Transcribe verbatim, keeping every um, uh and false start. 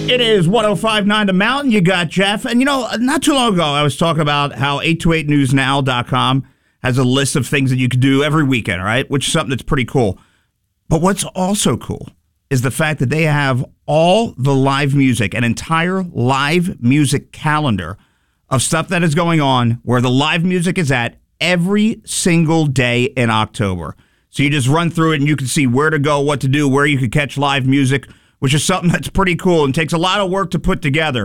It is one oh five point nine The Mountain. You got Jeff. And, you know, not too long ago, I was talking about how eight two eight news now dot com has a list of things that you can do every weekend, right? Which is something that's pretty cool. But what's also cool is the fact that they have all the live music, an entire live music calendar of stuff that is going on, where the live music is at every single day in October. So you just run through it and you can see where to go, what to do, where you can catch live music, which is something that's pretty cool and takes a lot of work to put together.